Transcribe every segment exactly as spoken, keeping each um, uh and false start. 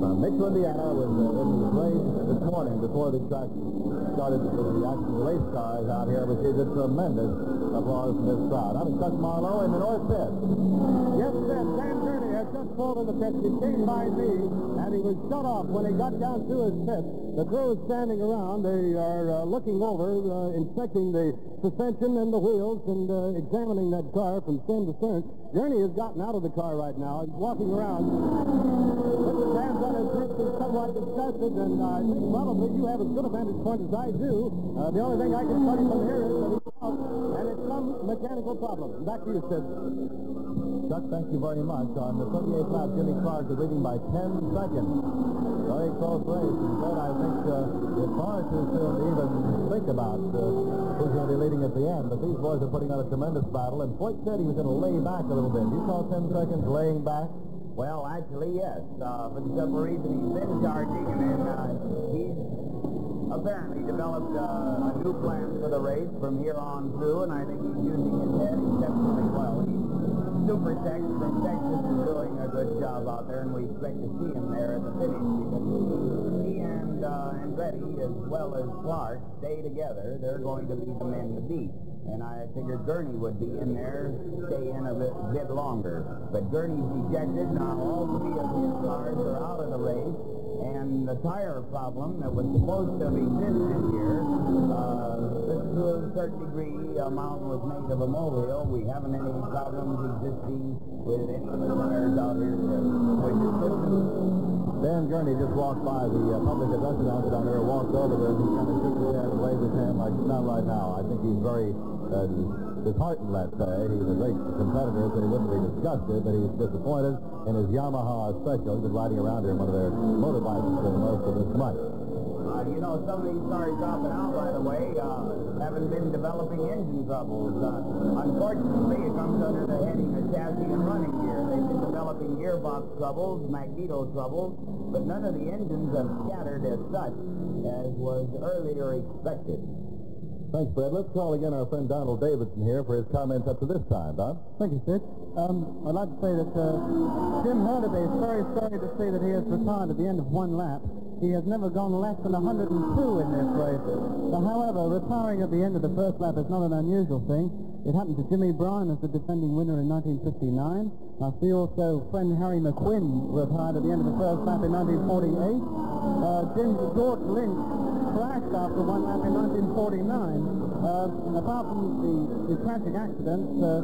Uh, Mitchell, Indiana was uh, in the race this morning before the track started with the actual race cars out here, received a tremendous applause from this crowd. I'm Chuck Marlowe in the North Pit. Yes, sir. Dan Gurney has just pulled in the pit. He came by me, and he was shut off when he got down to his pit. The crew is standing around. They are uh, looking over, uh, inspecting the suspension and the wheels, and uh, examining that car from stem to stern. Gurney has gotten out of the car right now. He's walking around with his hands on his hips. He's somewhat disgusted, and uh, I think probably you have as good a vantage point as I do. Uh, the only thing I can tell you from here is that he's out, and it's some mechanical problem. Back to you, Sid. Chuck, thank you very much. On the thirty-eighth lap, Jimmy Clark is leading by ten seconds. Very close race. And Fred, I think uh, it's far too soon to even think about uh, who's going to be leading at the end. But these boys are putting on a tremendous battle. And Foyt said he was going to lay back a little bit. You call ten seconds laying back? Well, actually, yes. Uh, for the simple reason he's been charging, and then uh, he's apparently developed uh, a new plan for the race from here on through, and I think he's using his head exceptionally well. He's Super Tex from Texas is doing a good job out there, and we expect to see him there at the finish because he and uh, Andretti, as well as Clark, stay together. They're going to be the men to beat. And I figured Gurney would be in there, stay in a bit, bit longer. But Gurney's ejected. Now all three of his cars are out of the race. And the tire problem that was supposed to have existed here, uh, to a certain degree, a mountain was made of a molehill. We haven't any problems existing with any of the tires out here, which is good news. Dan Gurney just walked by the uh, public address announcer down there, walked over there, and he kind of shook his head and waved his hand like, not right now. I think he's very uh, disheartened, let's say. He's a great competitor, so he wouldn't be disgusted, but he's disappointed in his Yamaha Special. He's been riding around here in one of their motorbikes for most of this month. Uh, you know, some of these cars dropping out, by the way, uh, haven't been developing engine troubles. Uh, unfortunately, it comes under the heading of chassis and running gear. They've been developing gearbox troubles, magneto troubles, but none of the engines have scattered as such as was earlier expected. Thanks, Fred. Let's call again our friend Donald Davidson here for his comments up to this time. Don? Thank you, Sid. Um, I'd like to say that uh, Jim Hurley is very sorry to see that he has retired at the end of one lap. He has never gone less than one hundred two in this race. But, however, retiring at the end of the first lap is not an unusual thing. It happened to Jimmy Bryan as the defending winner in nineteen fifty-nine. I see also friend Harry McQuinn retired at the end of the first lap in nineteen forty-eight. Uh, Jim George Lynch crashed after one lap in nineteen forty-nine. Uh, apart from the, the tragic accidents uh,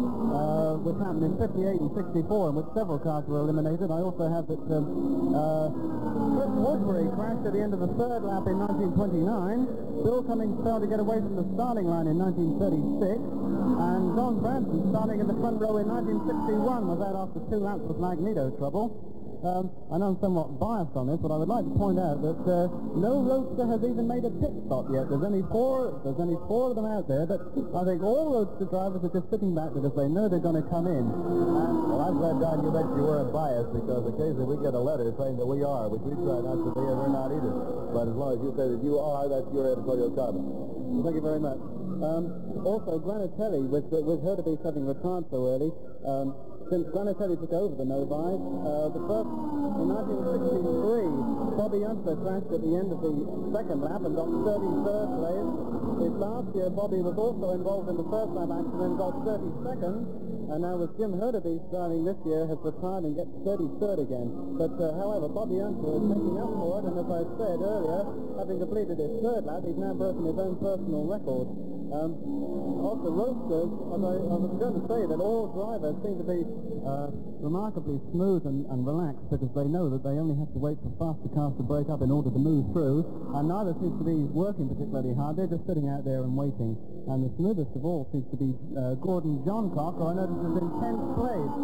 uh, which happened in fifty-eight and sixty-four, in which several cars were eliminated, I also have that um, uh, Chris Woodbury crashed at the end of the third lap in nineteen twenty-nine. Bill Cummings failed to get away from the starting line in nineteen thirty-six. And Don Branson, starting in the front row in nineteen sixty-one, was out after two laps with magneto trouble. Um, I know I'm somewhat biased on this, but I would like to point out that uh, no roadster has even made a pit stop yet. There's only four. There's only four of them out there, but I think all roadster drivers are just sitting back because they know they're going to come in. And, well, I'm glad, Don, you mentioned you weren't biased, because occasionally we get a letter saying that we are, which we try not to be, and we're not either. But as long as you say that you are, that's your editorial comment. Well, thank you very much. Um, also, Granatelli, with uh, with Hurtubise having retired so early, um, since Granatelli took over the Novice, uh, the first, in nineteen sixty-three, Bobby Unser crashed at the end of the second lap and got thirty-third place. His last year, Bobby was also involved in the first lap accident and got thirty-second. And now with Jim Hurtubise starting this year, has retired and gets thirty-third again. But uh, however, Bobby Unser is making up for it, and as I said earlier, having completed his third lap, he's now broken his own personal record. Um, also, roadsters, I, I was going to say that all drivers seem to be uh, remarkably smooth and, and relaxed, because they know that they only have to wait for faster cars to break up in order to move through, and neither seems to be working particularly hard. They're just sitting out there and waiting. And the smoothest of all seems to be uh, Gordon Johncock, who I noticed is in tenth place.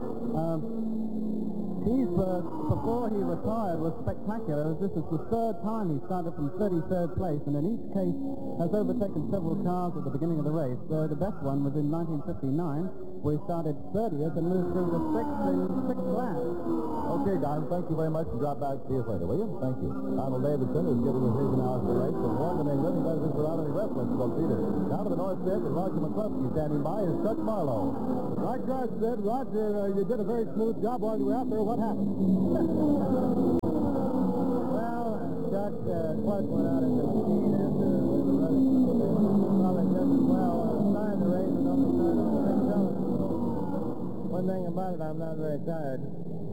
Um, He's, uh, before he retired, was spectacular, as this is the third time he started from thirty-third place, and in each case has overtaken several cars at the beginning of the race. Uh, the best one was in nineteen fifty-nine, where he started thirtieth and moved through the sixth in six laps. Okay, Don, thank you very much, and drop back to see us later, will you? Thank you. Donald Davidson is giving us his analysis of the race, and Morgan and Living does this without any reference to Peter. Down to the North Pit, with Roger McCluskey standing by, is Chuck Marlowe. Like George said, Roger, uh, you did a very smooth job while you were out there. What happened? Buck went out into the speed after we were running a little bit. Probably just as well started the race and only started on the big telescope. One thing about it, I'm not very tired.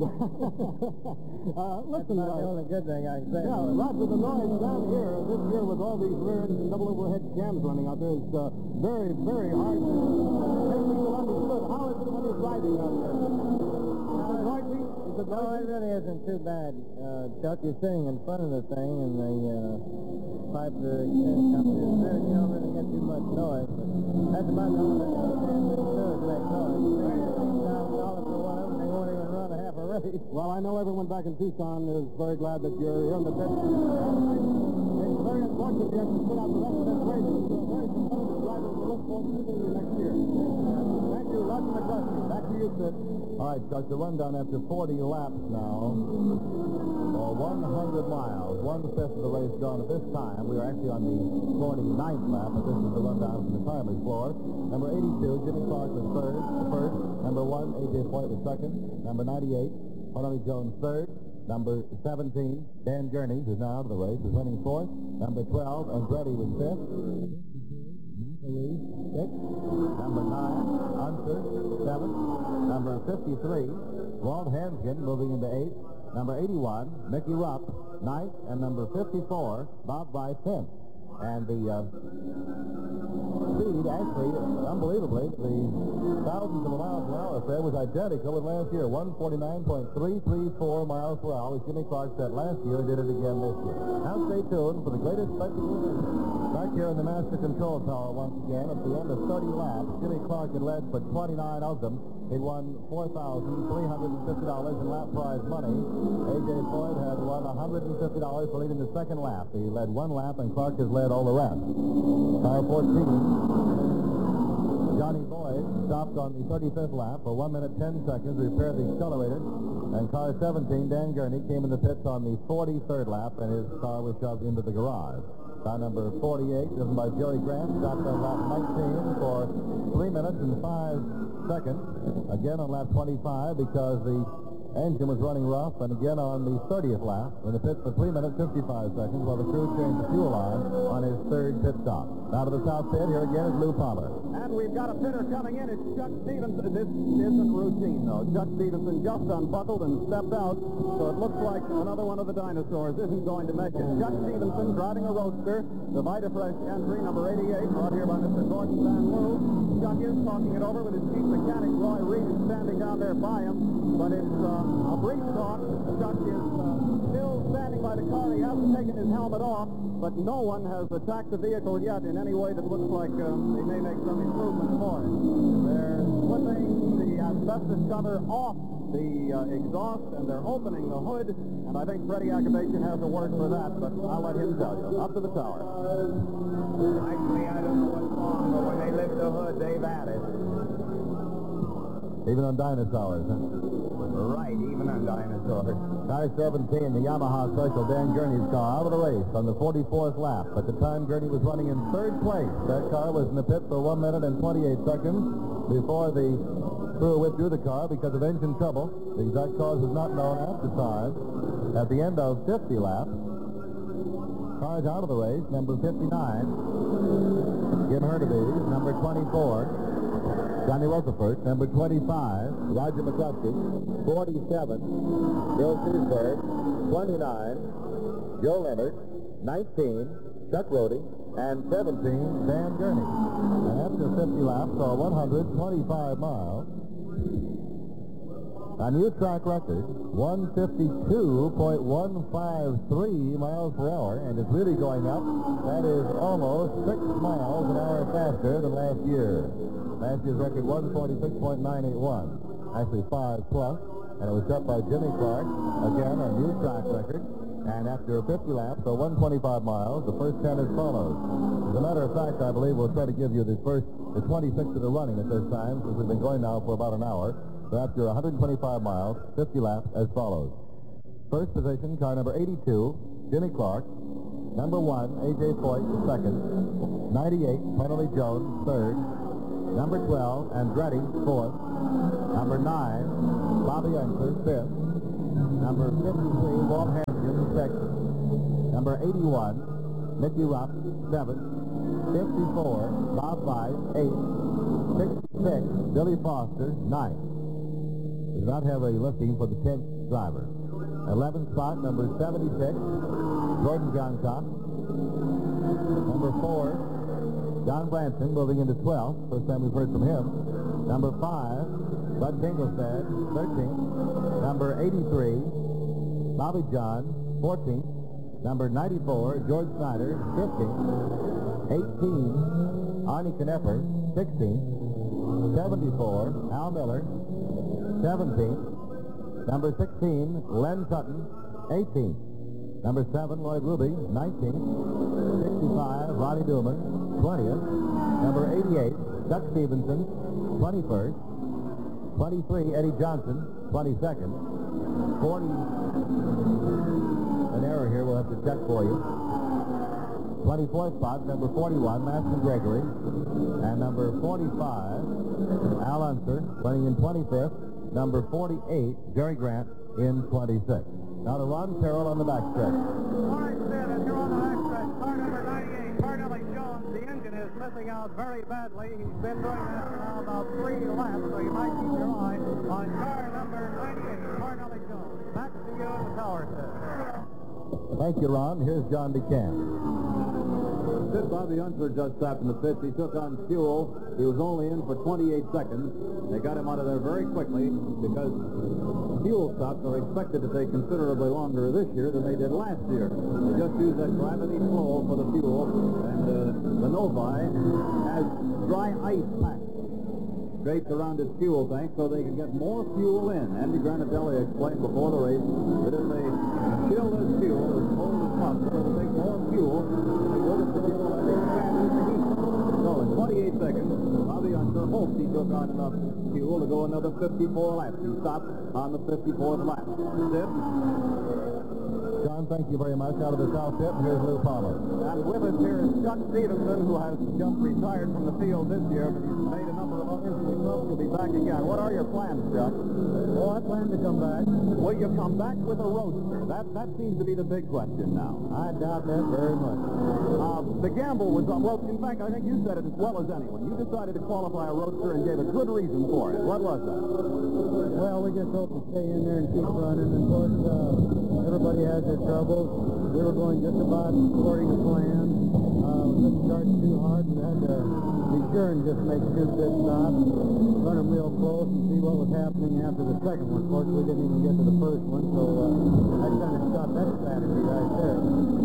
uh, listen, That's not uh, the only good thing I can say. yeah, Roger, the noise down here this year with all these rear engine double overhead cams running out there is uh, very, very hard to make people understood. How is it when you're driving out there? Is it noisy? Is it No, noisy? it really isn't too bad, uh, Chuck. You're sitting in front of the thing, and the uh, pipes are extended up there. Really, you don't really get too much noise, but that's about the only thing you can do is make noise. fifteen thousand dollars for one of them, they won't even run a half a race. Well, I know everyone back in Tucson is very glad that you're here in the pit. It's very important you have to sit out the rest of this race. You're a very competitive driver. We look forward to seeing you next year. Thank you, Roger McCluskey. Back to you, Sid. All right, Chuck, the rundown after forty laps now, or one hundred miles, one-fifth of the race gone at this time. We are actually on the forty-ninth lap, but this is the rundown from the timer's floor. Number eighty-two, Jimmy Clark was third, first. Number one, A J Foyt was second. Number ninety-eight, Harley Jones third. Number seventeen, Dan Gurney, who's now out of the race, is running fourth. Number twelve, Andretti was fifth. Six. Number nine, Unser, seventh. Number fifty-three, Walt Hanskin, moving into eighth. Number eighty-one, Mickey Rupp, ninth. And number fifty-four, Bob Bryce, tenth. And the uh, speed, actually, unbelievably, the thousands of miles per hour affair was identical with last year. one forty-nine point three three four miles per hour, as Jimmy Clark set last year and did it again this year. Now stay tuned for the greatest spectacle back here in the Master Control Tower once again. At the end of thirty laps, Jimmy Clark had led for twenty-nine of them. He won four thousand three hundred fifty dollars in lap prize money. A J Foyt had won one hundred fifty dollars for leading the second lap. He led one lap, and Clark has led all the rest. Car fourteen, Johnny Boyd, stopped on the thirty-fifth lap for one minute ten seconds, repaired the accelerator. And car seventeen, Dan Gurney, came in the pits on the forty-third lap, and his car was shoved into the garage. Car number forty-eight, driven by Jerry Grant, stopped on lap nineteen for three minutes and five seconds. Again on lap twenty-five because the engine was running rough, and again on the thirtieth lap in the pit for three minutes fifty-five seconds while the crew changed the fuel line on his third pit stop. Now to the south pit, here again is Lou Palmer. And we've got a pitter coming in. It's Chuck Stevenson. This isn't routine, though. Chuck Stevenson just unbuckled and stepped out, so it looks like another one of the dinosaurs isn't going to make it. Chuck Stevenson driving a Roadster, the Vitafresh entry, number eighty-eight, brought here by Mister Gordon Van Loo. Chuck is talking it over with his chief mechanic, Roy Reed, standing down there by him, but it's uh, a brief talk. Chuck is uh, still standing by the car. He hasn't taken his helmet off, but no one has attacked the vehicle yet in any way that looks like um, they may make some improvement for it. They're flipping the asbestos cover off the uh, exhaust, and they're opening the hood, and I think Freddie Agabation has a word for that, but I'll let him tell you. Up to the tower. Actually, I don't know what's wrong, but when they lift the hood, they've had it. Even on dinosaurs, huh? Right, even on dinosaurs. Car seventeen, the Yamaha Special, Dan Gurney's car, out of the race on the forty-fourth lap. At the time, Gurney was running in third place. That car was in the pit for one minute and twenty-eight seconds before the crew withdrew the car because of engine trouble. The exact cause is not known at the time. At the end of fifty laps, cars out of the race. Number fifty-nine, Jim Hurtubise. Number twenty-four, Johnny Rutherford. Number twenty-five, Roger McCluskey. forty-seven, Bill Seisberg. twenty-nine, Joe Leonard. nineteen, Chuck Rhodey. And seventeen, Dan Gurney. And after fifty laps, or one hundred twenty-five miles, a new track record, one fifty-two point one five three miles per hour, and it's really going up. That is almost six miles an hour faster than last year. Last year's record, one forty-six point nine eight one. Actually five plus, and it was set by Jimmy Clark. Again, a new track record. And after fifty laps, or one twenty-five miles, the first ten as follows. As a matter of fact, I believe we'll try to give you the first, the twenty-six that are running at this time, since we've been going now for about an hour. So after one hundred twenty-five miles, fifty laps as follows. First position, car number eighty-two, Jimmy Clark. Number one, A J Foyt, second. ninety-eight, Penalty Jones, third. Number twelve, Andretti, fourth. Number nine, Bobby Unser, fifth. Number fifty-three, Walt Hanskin, sixth. Number eighty-one, Mickey Rupp, seventh. fifty-four, Bob Weiss, eighth. sixty-six, Billy Foster, ninth. We do not have a listing for the tenth driver. eleventh spot, number seventy-six, Gordon Johncock. Number four, John Branson, moving into twelfth. First time we've heard from him. Number five, Bud Dingelstad, thirteenth. Number eighty-three, Bobby John, fourteenth. Number ninety-four, George Snyder, fifteenth. eighteen, Arnie Knepper, sixteenth. seventy-four, Al Miller, seventeenth. Number sixteen, Len Sutton, eighteenth. Number seven, Lloyd Ruby, nineteenth. sixty-five, Ronnie Newman, twentieth. Number eighty-eight, Chuck Stevenson, twenty-first. twenty-three, Eddie Johnson, twenty-second. forty, an error here, we'll have to check for you. twenty-fourth spot, number forty-one, Maston Gregory. And number forty-five, Al Unser, running in twenty-fifth. Number forty-eight, Jerry Grant, in twenty-sixth. Now to Ron Carroll on the backstretch. All right, Sid, as you're on the backstretch, car number ninety-eight, Carnelli Jones, the engine is missing out very badly. He's been doing that for now about three laps, so you might keep your eye on car number ninety-eight, Carnelli Jones. Back to you in the tower, Sid. Thank you, Ron. Here's John DeCamp. Sid Bobby Unser just stopped in the pits. He took on fuel. He was only in for twenty-eight seconds. They got him out of there very quickly because fuel stops are expected to take considerably longer this year than they did last year. They just use that gravity flow for the fuel, and uh, the Novi has dry ice packs draped around its fuel tank so they can get more fuel in. Andy Granatelli explained before the race that if they chill this fuel as cold as possible, it will take more fuel than it would if they were letting it stand in the heat. So in twenty-eight seconds, Bobby Unser hoped he took on enough fuel to go another fifty-four laps. He stopped on the fifty-fourth lap. Sid? John, thank you very much. Out of the south pit, here's Lou Palmer. And with us here is Chuck Stevenson, who has just retired from the field this year, but he's made a number of others, and we hope he'll be back again. What are your plans, Chuck? Oh, I plan to come back. Will you come back with a roadster? That that seems to be the big question now. I doubt that very much. Uh, the gamble was on, well, in fact, I think you said it as well as anyone. You decided to qualify a roadster and gave a good reason for it. What was that? Well, we just hope to stay in there and keep running. Of course, uh, everybody has their troubles. We were going just about according to plan. Uh, we couldn't charge too hard. We had to be sure and just make two pit stops, run them real close, and see what was happening after the second one. Of course, we didn't even get to the first one, so uh, that kind of stopped that strategy right there.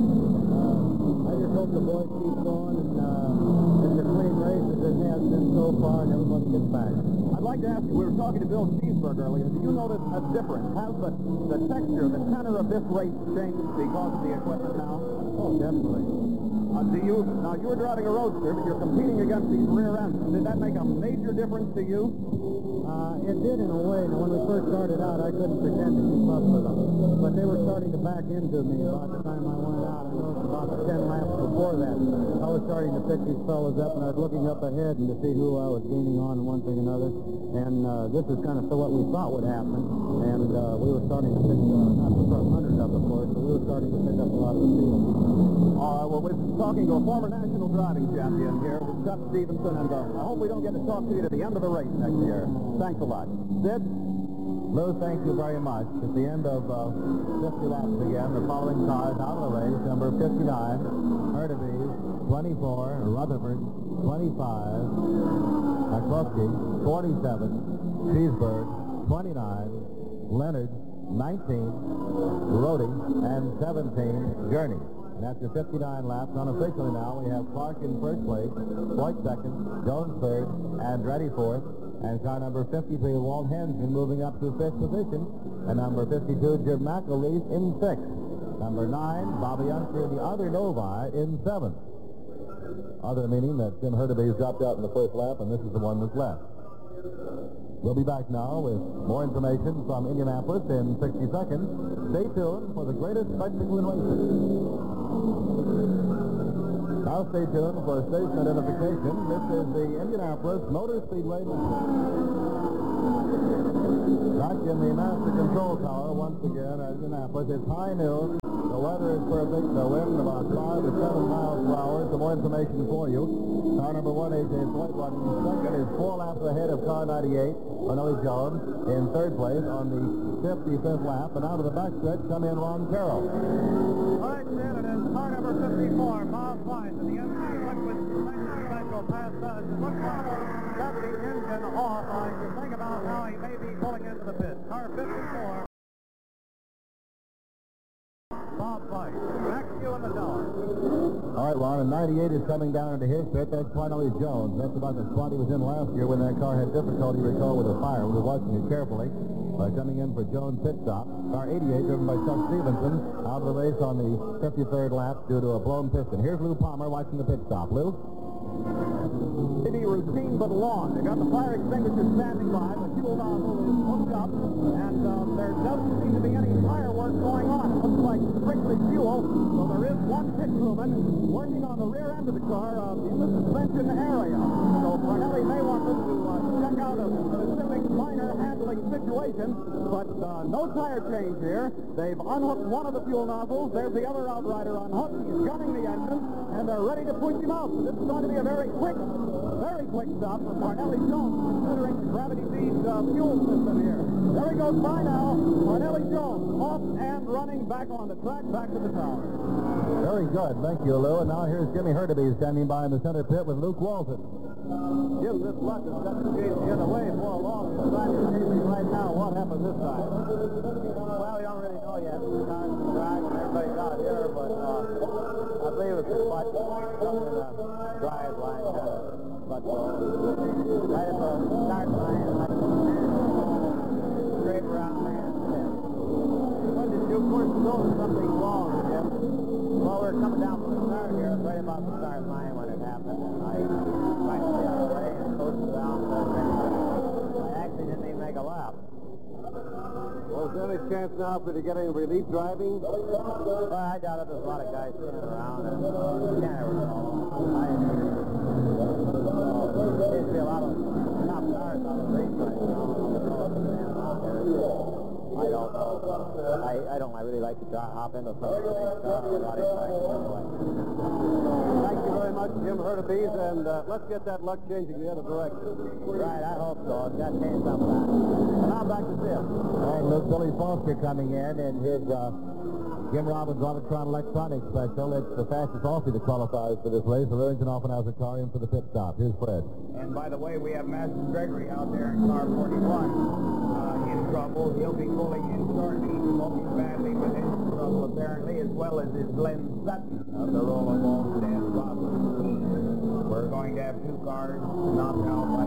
Uh, I just hope the boys keep going, and uh, it's a clean race as it has been so far, and everybody gets back. I'd like to ask you, we were talking to Bill Cheeseburg earlier. Do you notice a difference? Has the, the texture, the tenor of this race changed because of the equipment now? Oh, definitely. Uh, do you, now, you were driving a roadster, but you're competing against these rear ends. Did that make a major difference to you? Uh, it did in a way. Now, when we first started out, I couldn't pretend to keep up with them. But they were starting to back into me about the time I went out. I noticed about ten laps before that, I was starting to pick these fellas up, and I was looking up ahead and to see who I was gaining on and one thing or another. And uh, this is kind of what we thought would happen. And uh, we were starting to pick, uh, not the front hundred up, of course, but we were starting to pick up a lot of the field. All right, well, we're talking to a former national driving champion here with Chuck Stevenson, and uh, I hope we don't get to talk to you to the end of the race next year. Thanks a lot. Sid? Lou, thank you very much. At the end of uh, fifty laps again, the following cars out of the race. Number fifty-nine, Hurtubise, twenty-four, Rutherford, twenty-five, McCluskey, forty-seven, Cheeseburg, twenty-nine, Leonard, nineteen, Rhodey, and seventeen, Gurney. And after fifty-nine laps, unofficially now, we have Clark in first place, White second, Jones third, Andretti fourth, and car number fifty-three, Walt Hansgen, moving up to fifth position, and number fifty-two, Jim McElreath, in sixth. Number nine, Bobby Unser, the other Novi, in seventh. Other meaning that Jim Hurtubise dropped out in the first lap, and this is the one that's left. We'll be back now with more information from Indianapolis in sixty seconds. Stay tuned for the greatest spectacle in racing. Now stay tuned for station identification. This is the Indianapolis Motor Speedway. Back in the Master Control Tower once again at Indianapolis. It's high noon. The weather is perfect. The wind about five to seven miles per hour. Some more information for you. Car number one, A J Foyt, running second, is four laps ahead of car ninety-eight, Parnelli Jones, in third place on the fifty-fifth lap. And out of the backstretch come in Ron Carroll. All right, then, it is car number fifty-four, Bob White, and the M G Liquid Special Pass us. It looks like he's got the engine off. I can think about how he may be pulling into the pit. Car fifty-four. Bob White. Back to you in the tower. All right, Ron, and ninety-eight is coming down into his pit. That's Parnelli Jones. That's about the spot he was in last year when that car had difficulty, recall, with a fire. We were watching it carefully. Uh, coming in for Jones pit stop. Car eighty-eight, driven by Chuck Stevenson, out of the race on the fifty-third lap due to a blown piston. Here's Lou Palmer watching the pit stop. Lou? Maybe routine but long. They got the fire extinguisher standing by. The fuel nozzle is hooked up, and uh, there doesn't seem to be any fireworks going on. It looks like strictly fuel. So there is one pit crewman working on the rear end of the car uh, in the suspension area. So Parnelli may want them to uh, check out a specific minor handling situation, but uh, no tire change here. They've unhooked one of the fuel nozzles. There's the other outrider unhooked. He's gunning the engine, and they're ready to push him out. So this is going to be a very quick, very quick stop for Parnelli Jones, considering the gravity-feed uh, fuel system here. There he goes by now. Parnelli Jones off and running back on the track, back to the tower. Very good. Thank you, Lou. And now here's Jimmy Hurtubise standing by in the center pit with Luke Walton. Jim, this luck has got the gauge the other way for a long time. You're chasing right now. What happens this time? Well, you don't really know yet. The car's in the track and everybody's out here, but uh, I believe it's a spot, something in the drive line, kind of, but uh, right at the start line, like straight around there. What did you, of course, notice something wrong, Jim? Well, we were coming down from the start here, right about the start line when it happened, and I tried to stay out of the way and coasted down, but I actually didn't even make a lap. Well, is there any chance now for you to get any relief driving? Well, I doubt it. There's a lot of guys standing around, and uh, you can't ever know. I seems to be a lot of top cars on the race right now. I don't know if they're standing around here. I don't know. I, I don't I really like to try, hop into some of the race car or a lot of tracks anyway. Thank you very much, Jim Hurtubise, and uh, let's get that luck changing the other direction. Right, I hope so. It's got to change some of that. And now back to Sim. And Luke Billy Foster coming in in his uh, Jim Robbins Robotron Electronics Special. It's the fastest Aussie that qualifies for this race. The Remington Offenhauser car in for the pit stop. Here's Fred. And by the way, we have Master Gregory out there in car forty-one uh, in trouble. He'll be pulling in shortly. He's smoking badly with engine trouble apparently, as well as his Glenn Sutton of the Rolling Bones and Roberts team. We're going to have two cars knocked out by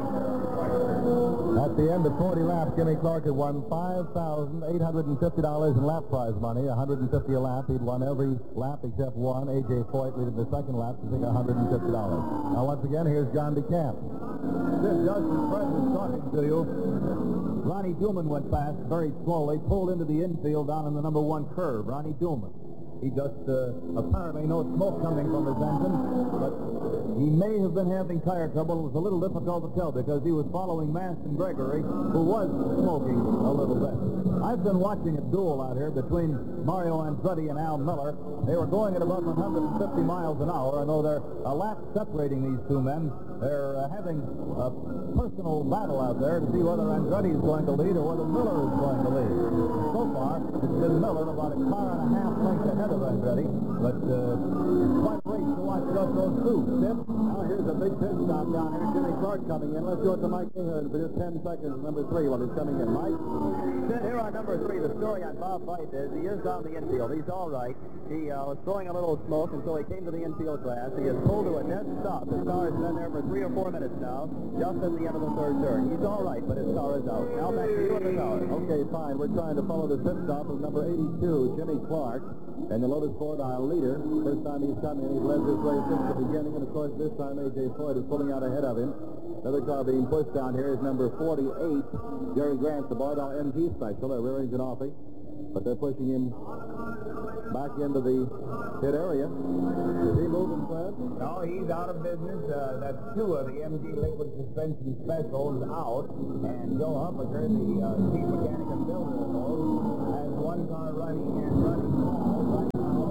the At the end of forty laps, Jimmy Clark had won five thousand eight hundred fifty dollars in lap prize money, one hundred fifty dollars a lap. He'd won every lap except one. A J Foyt leading the second lap to take one hundred fifty dollars. Now, once again, here's John DeCamp. This Justin Fred is talking to you. Ronnie Duman went past very slowly, pulled into the infield down in the number one curve. Ronnie Duman. He just uh, apparently no smoke coming from his engine, but he may have been having tire trouble. It was a little difficult to tell because he was following Maston Gregory, who was smoking a little bit. I've been watching a duel out here between Mario Andretti and Al Miller. They were going at about one hundred fifty miles an hour. I know they're a lap separating these two men. They're uh, having a personal battle out there to see whether Andretti is going to lead or whether Miller is going to lead. So far, it's been Miller about a car and a half length ahead of Andretti, but uh, it's quite a race to watch just those two. Sim? Now here's a big pit stop down here. Jimmy Clark coming in. Let's go to Mike Ahern for just ten seconds. Number three while he's coming in. Mike? Here on number three, the story on Bob White is he is on the infield. He's all right. He uh, was throwing a little smoke until he came to the infield grass. He is pulled to a dead stop. His car has been there for three or four minutes now, just at the end of the third turn. He's all right, but his car is out. Now back to you at the tower. Okay, fine. We're trying to follow the pit stop of number eighty-two, Jimmy Clark, and the Lotus Ford Isle leader. First time he's come in, he's led this race since the beginning, and of course this time A J Foyt is pulling out ahead of him. Another car being pushed down here is number forty-eight, Jerry Grant, the Boydell M G Special, a rear engine offie, but they're pushing him back into the pit area. Is he moving, Fred? No, he's out of business. Uh, that's two of the M G Liquid Suspension Specials out, and Joe Huppaker, the uh, chief mechanic and builder of those, has one car running and running now. Right now,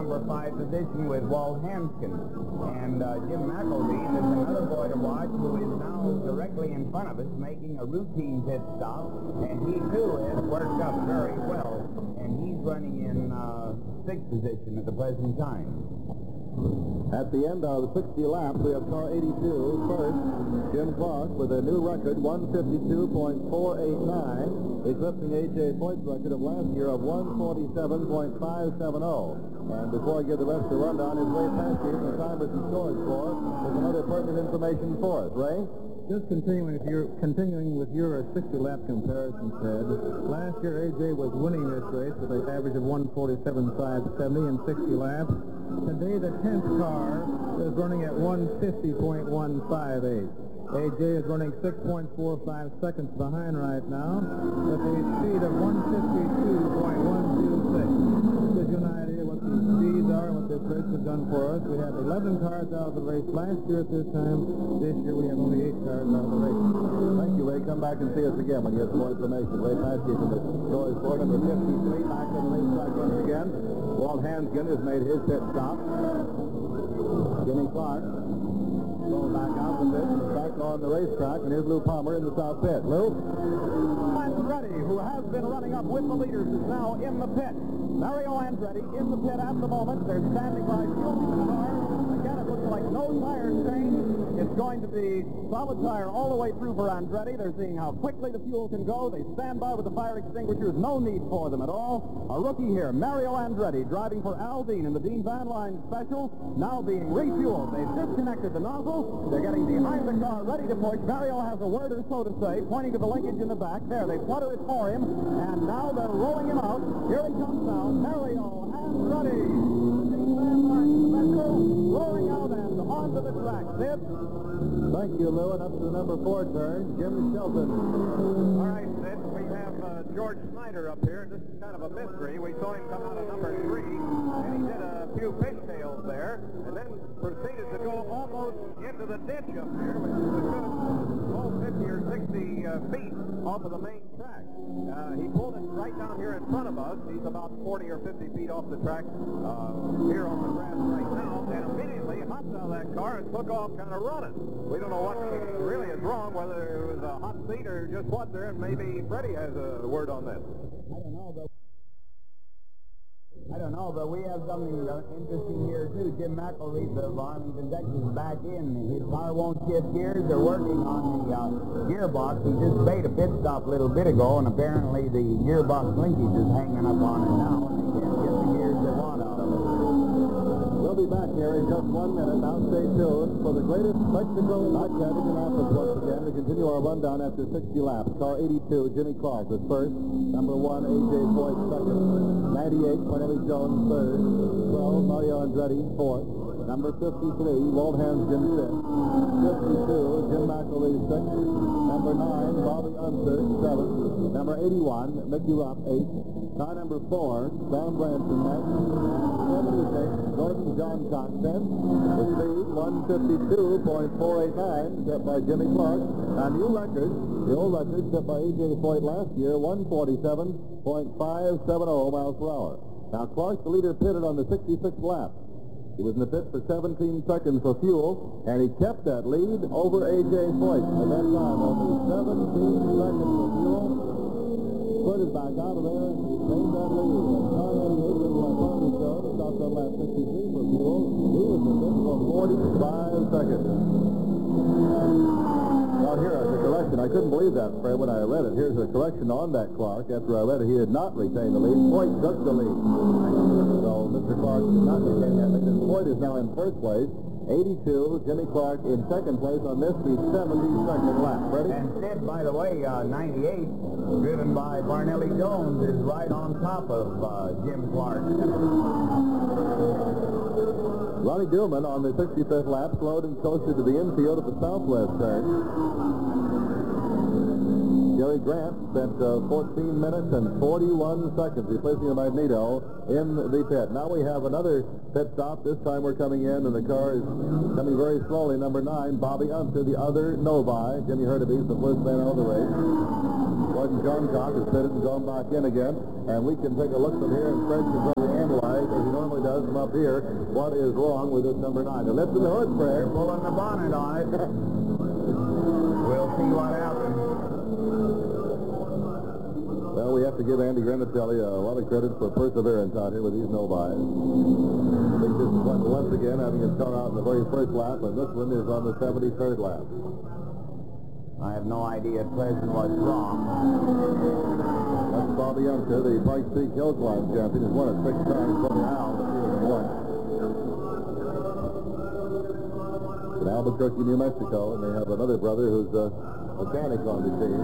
number five position with Walt Hanskin. And uh, Jim McElveen is another boy to watch who is now directly in front of us making a routine pit stop. And he, too, has worked up very well. And he's running in uh, sixth position at the present time. At the end of sixty laps, we have car eighty-two first, Jim Clark, with a new record, one fifty-two point four eight nine, eclipsing A J Foyt's record of last year of one forty-seven point five seven oh. And before I give the rest of the rundown, is Ray Paskey from the Timers and Storage Corps with another pertinent information for us. Ray? Just continuing with your continuing with your sixty lap comparison, Ted. Last year, A J was winning this race with an average of one forty-seven point five seven oh in sixty laps. Today, the tenth car is running at one fifty point one five eight. A J is running six point four five seconds behind right now with a speed of one fifty-two point one two six. Gives you an idea what the speeds are and what this race has done for us. We had eleven cars out of the race last year at this time. This year we have only eight cars out of the race. Thank you, Ray. Come back and see us again when you have some more information. Ray Paskey from the Storage Corps, number fifty-three, back on the racetrack once again. Walt Hanskin has made his pit stop. Jimmy Clark going back out the pit, back on the racetrack, and here's Lou Palmer in the south pit. Lou? Andretti, who has been running up with the leaders, is now in the pit. Mario Andretti in the pit at the moment. They're standing by fueling the car. Again, it looks like no tire change. It's going to be solid tire all the way through for Andretti. They're seeing how quickly the fuel can go. They stand by with the fire extinguishers. No need for them at all. A rookie here, Mario Andretti, driving for Al Dean in the Dean Van Line Special, now being refueled. They've disconnected the nozzle. They're getting behind the car, ready to push. Mario has a word or so to say, pointing to the linkage in the back. There, they flutter it for him, and now they're rolling him out. Here he comes now, Mario Andretti. The Dean Van Line Special, rolling out and onto the track. Sid? Thank you, Lou. And up to the number four turn, Jim Shelton. All right, Sid, we have uh, George Snyder up here. This is kind of a mystery. We saw him come out of number three, and he did a few fishtails there, and then proceeded to go almost into the ditch up here, which is a good oh, fifty or sixty uh, feet off of the main track. Uh, he pulled it right down here in front of us. He's about forty or fifty feet off the track uh, here on the grass right now, and immediately hopped out of that car and took off kind of running. We don't know what really is wrong, whether it was a hot seat or just what there, and maybe Freddie has a word on this. I don't know, but I don't know, but we have something uh, interesting here, too. Jim McElreath of Arlington, Texas, back in. His car won't shift gears. They're working on the uh, gearbox. He just made a pit stop a little bit ago, and apparently the gearbox linkage is hanging up on it now, and they can't get the gears they want out of it. We'll be back here in just one minute. Now stay tuned for the greatest spectacle not yet in Indianapolis once again to continue our rundown after sixty laps. Car eighty-two, Jimmy Clark was first. Number one, A J Foyt second. ninety-eight, Cornelius Jones third. twelve, Mario Andretti fourth. Number fifty-three, Walt Hanskin fifth. fifty-two, Jim McElreath sixth. Number nine, Bobby Unser seventh. Number eighty-one, Mickey Rupp eighth. Car number four, Don Branson next. And seventy-six, Gordon John Cox tenth. The speed, one fifty-two point four eight nine, set by Jimmy Clark. A new record, the old record set by A J Foyt last year, one forty-seven point five seven oh miles per hour. Now Clark, the leader, pitted on the sixty-sixth lap. He was in the pit for seventeen seconds for fuel, and he kept that lead over A J Foyt. At that time, only seventeen seconds for fuel. Foyt is back out of there, gained that lead. Car eighty-eight, driven by Barney Jones, stopped on lap sixty-three for fuel. He was in the pit for forty-five seconds. Now here is a correction. I couldn't believe that, Fred, when I read it. Here's a correction on that Clark. After I read it, he did not retain the lead. Foyt took the lead. So Mister Clark did not retain that lead. Foyt is now in first place. eighty-two, Jimmy Clark in second place on this, the seventy-second lap. Ready? And Sid, by the way, uh, ninety-eight, driven by Barnelli Jones, is right on top of uh, Jim Clark. Ronnie Dillman on the sixty-fifth lap slowed and coasted to the infield at the southwest turn. Gary Grant spent uh, fourteen minutes and forty-one seconds replacing a Magneto in the pit. Now we have another pit stop. This time we're coming in, and the car is coming very slowly. Number nine, Bobby Unser, the other Novi. Jimmy Hurtubise, the first man out of the race. Gordon Johncock has pitted and gone back in again. And we can take a look from here, and Fred can probably analyze, as he normally does, from up here what is wrong with this number nine. Now, listen to the hood prayer. Pulling the bonnet on it. We'll see what happens. Well, we have to give Andy Granatelli a lot of credit for perseverance out here with these Novi's. I think this is one, once again having his car out in the very first lap, and this one is on the seventy-third lap. I have no idea at present what's wrong. That's Bobby Unser, the Pikes Peak Hill Climb champion, has won it six times from the Owl, the field of one. In Albuquerque, New Mexico, and they have another brother who's a mechanic on the team.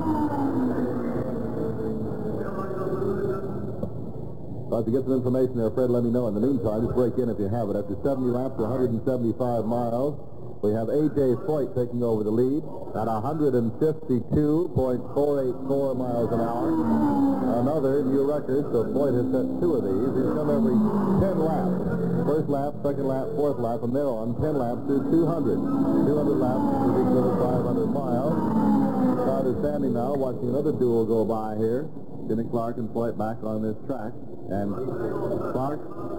I'd like to get some information there, Fred. Let me know. In the meantime, just break in if you have it. After seventy laps, one hundred seventy-five miles, we have A J Foyt taking over the lead at one hundred fifty-two point four eight four miles an hour. Another new record, so Foyt has set two of these. He's come every ten laps. First lap, second lap, fourth lap, from there on, ten laps to two hundred. two hundred laps is equal to five hundred miles. The crowd is standing now watching another duel go by here. Jimmy Clark and Foyt back on this track. And Clark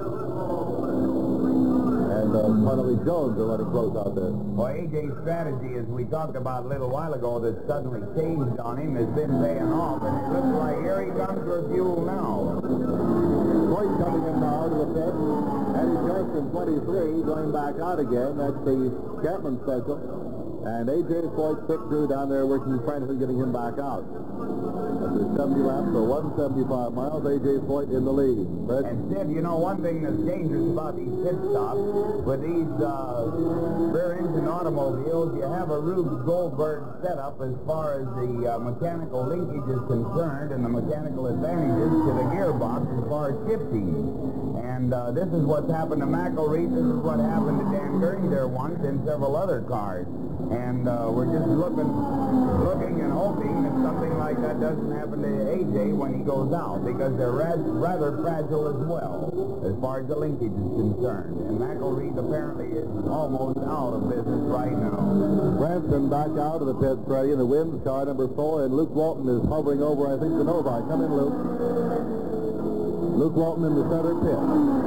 and uh, Farley Jones are running close out there. Well, A J's strategy, as we talked about a little while ago, that suddenly changed on him, has been paying off, and it looks like here he comes for fuel now. Foyt coming in now to the pit. Eddie Johnson, twenty-three, going back out again. That's the Chapman special. And A J Foyt picked through down there, working frantically, getting him back out. After seventy laps for one hundred seventy-five miles, A J Foyt in the lead. Fred? And Sid, you know, one thing that's dangerous about these pit stops, with these uh, rear-engine automobiles, you have a Rube Goldberg setup as far as the uh, mechanical linkage is concerned and the mechanical advantages to the gearbox as far as shifting. And uh, this is what's happened to McElreath. This is what happened to Dan Gurney there once and several other cars. And uh, we're just looking, looking and hoping that something like that doesn't happen to A J when he goes out, because they're ra- rather fragile as well, as far as the linkage is concerned. And McElreath apparently is almost out of business right now. Branson back out of the pits, Freddie, in the Wims car, number four, and Luke Walton is hovering over, I think, the Novi. Come in, Luke. Luke Walton in the center pit.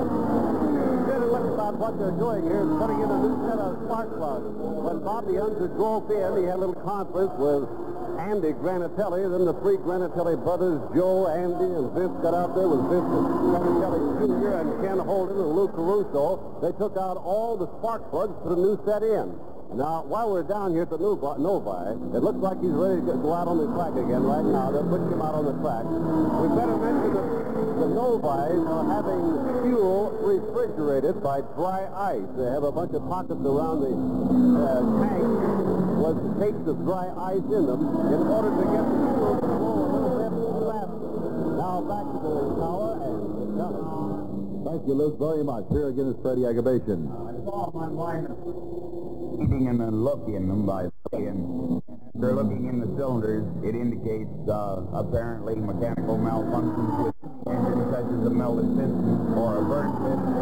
Look about what they're doing here is putting in a new set of spark plugs. When Bobby Unser drove in, he had a little conference with Andy Granatelli. Then the three Granatelli brothers, Joe, Andy, and Vince got out there with Vince Granatelli Junior and Ken Holden and Lou Caruso. They took out all the spark plugs, put a new set in. Now, while we're down here at the Novi, it looks like he's ready to go out on the track again right now. They're putting him out on the track. We better mention that the Novi are having fuel refrigerated by dry ice. They have a bunch of pockets around the uh, tank with cakes of dry ice in them in order to get the fuel to flow a little bit faster. Now back to the tower and the Kelly. Thank you, Luke, very much. Here again is Freddie Agabation. I saw my mind eating and then look in them by and after looking in the cylinders, it indicates uh, apparently mechanical malfunctions with the engine, such as a melted piston or a burnt piston.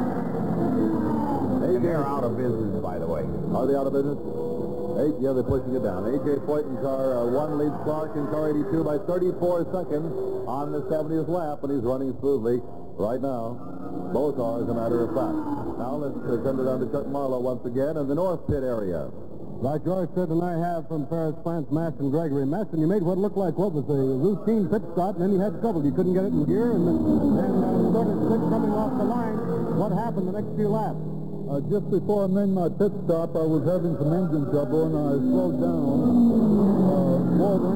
And they're out of business, by the way. Are they out of business? Eight, yeah, they're pushing it down. A J Foyt in car uh, one leads Clark in car eighty-two by thirty-four seconds on the seventieth lap, and he's running smoothly right now. Both are, as a matter of fact. Now let's uh, turn it on to Chuck Marlowe once again in the North Pit area. Like George said, and I have from Paris, France, Maston Gregory. Maston, you made what looked like what was a routine pit stop, and then you had trouble. You couldn't get it in gear, and then uh, started slick coming off the line. What happened the next few laps? Uh, just before I made my pit stop, I was having some engine trouble, and I slowed down. Uh, more than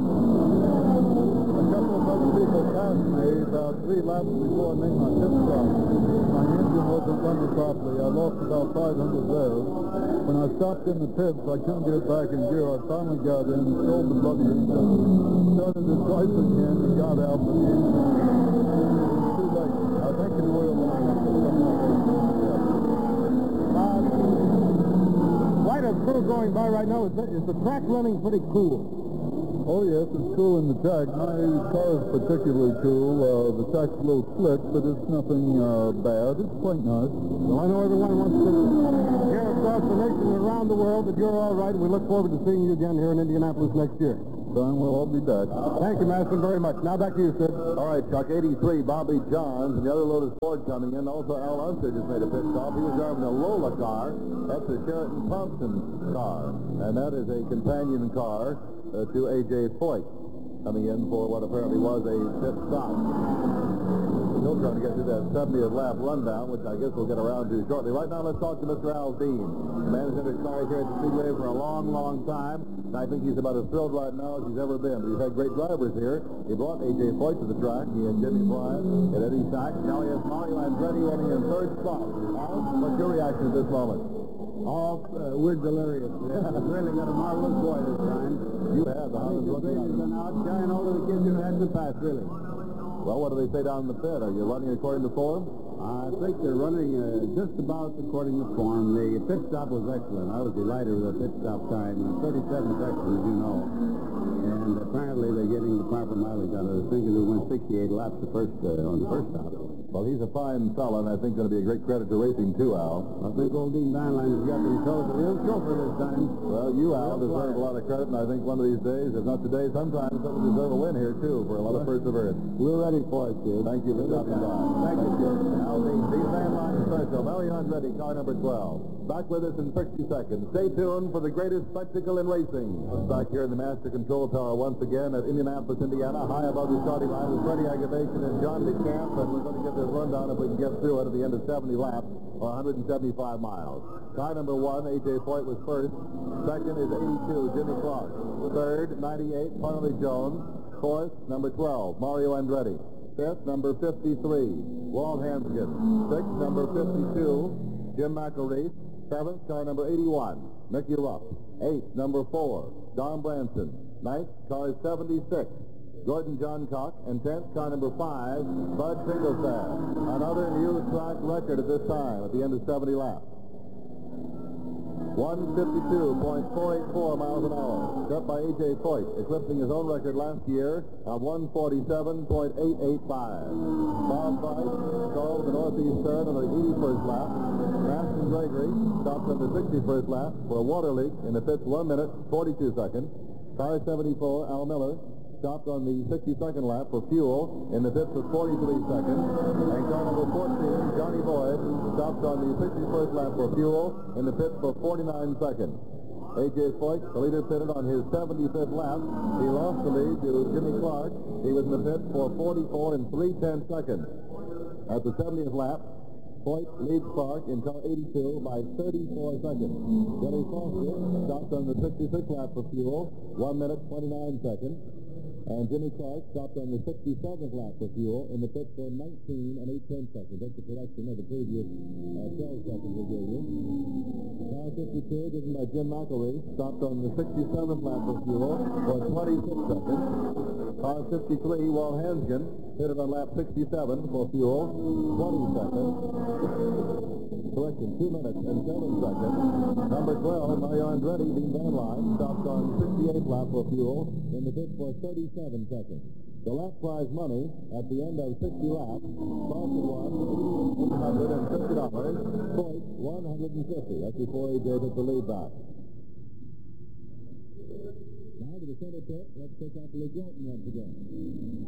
a couple of other people passed me about three laps before I made my pit stop. My engine wasn't running properly. I lost about five hundred revs. When I stopped in the pits, I couldn't get it back in gear. I finally got in, sold the bloody engine, started it twice again, and got out, but the engine was too late. I think it will. Quite a crew going by right now. Is the, is the track running pretty cool? Oh, yes, it's cool in the track. My car is particularly cool. Uh, the track's a little slick, but it's nothing uh, bad. It's quite nice. Well, I know everyone wants to hear across the nation and around the world that you're all right, and we look forward to seeing you again here in Indianapolis next year. son. We'll all be back. Thank you, Madison, very much. Now back to you, Sid. All right, Chuck, eighty-three, Bobby Johns, and the other Lotus Ford coming in. Also, Al Unser just made a pit stop. He was driving a Lola car. That's a Sheraton Thompson car, and that is a companion car uh, to A J Foyt, coming in for what apparently was a pit stop. Still trying to get through that seventieth lap rundown, which I guess we'll get around to shortly. Right now, let's talk to Mister Al Dean. The man has entered cars here at the Speedway for a long, long time, and I think he's about as thrilled right now as he's ever been. But he's had great drivers here. He brought A J Foyt to the track. He had Jimmy Bryant and Eddie Sachs. Now he has Mario Andretti running in third spot. Al, what's your reaction at this moment? Oh, uh, we're delirious. We've really got a marvelous boy this time. You have the Honda's looking He's been out carrying all of the kids who had in the past, really. Well, what do they say down in the pit? Are you running according to form? I think they're running uh, just about according to form. The pit stop was excellent. I was delighted with the pit stop time. Uh, thirty-seven seconds, as you know. And apparently they're getting the proper mileage out of it. Thinking they went sixty-eight laps the first, uh, on the first stop. Well, he's a fine fella, and I think going to be a great credit to racing, too, Al. I think old Dean Van Line has got themselves a real chauffeur this time. Well, you, Al, deserve a lot of credit, and I think one of these days, if not today, sometimes someone deserve a win here, too, for a lot of perseverance. We're ready for it, Sid. Thank you for stopping by. Thank you, Jim. Al Dean, Dean Van Line Special, Mario Andretti, car number twelve. Back with us in sixty seconds. Stay tuned for the greatest spectacle in racing. Back here in the Master Control Tower once again at Indianapolis, Indiana, high above the starting line with Freddie Aggravation and John DeCamp, and we're going to get this rundown if we can get through it at the end of seventy laps, or one hundred seventy-five miles. Car number one, A J Foyt was first. Second is eighty-two, Jimmy Clark. Third, ninety-eight, Farley Jones. Fourth, number twelve, Mario Andretti. Fifth, number fifty-three, Walt Hanskin. Sixth, number fifty-two, Jim McElreath. Seventh, car number eighty-one, Mickey Ruff. Eighth, number four, Don Branson. Ninth, car seventy-six, Gordon Johncock. And tenth, car number five, Bud Finkelstead. Another new track record at this time at the end of seventy laps. one fifty-two point four eight four miles an hour, set by A J Foyt, eclipsing his own record last year of one forty-seven point eight eight five. Bob Price stalled the northeast turn on the eighty-first lap. Maston Gregory stopped on the sixty-first lap for a water leak in the pits one minute, forty-two seconds. Car seventy-four, Al Miller, stopped on the sixty-second lap for fuel in the pits for forty-three seconds. And car number fourteen, Johnny Boyd, stopped on the sixty-first lap for fuel in the pits for forty-nine seconds. A J Foyt, the leader, pitted on his seventy-fifth lap. He lost the lead to Jimmy Clark. He was in the pits for forty-four and three-tenths seconds. At the seventieth lap, Foyt leads Clark in car eighty-two by thirty-four seconds. Billy Foster stopped on the sixty-sixth lap for fuel, one minute, twenty-nine seconds. And Jimmy Clark stopped on the sixty-seventh lap for fuel in the pit for nineteen and eight-tenths seconds. That's the correction of the previous uh, twelve seconds we gave you. Car fifty-two, driven by Jim McElreath, stopped on the sixty-seventh lap for fuel for twenty-six seconds. Car fifty-three, Walt Hanskin, pitted on lap sixty-seven for fuel, twenty seconds. Correction, two minutes and seven seconds. Number twelve, Mario Andretti, Dean Van Line, stopped on sixty-eighth lap for fuel in the pit for thirty-seven seconds. The lap prize money at the end of sixty laps, Foster won one hundred fifty dollars, Foyt one hundred fifty dollars. That's before A J took the lead back. Now to the center pit, let's pick up Lee Gilton once again.